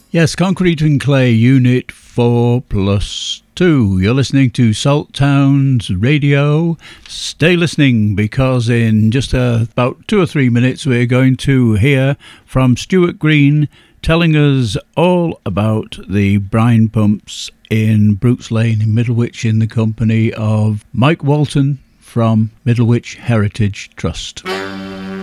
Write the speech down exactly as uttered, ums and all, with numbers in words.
Yes, Concrete and Clay, Unit four plus two. You're listening to Salt Towns Radio. Stay listening because in just uh, about two or three minutes we're going to hear from Stuart Green telling us all about the brine pumps in Brooks Lane in Middlewich in the company of Mike Walton from Middlewich Heritage Trust.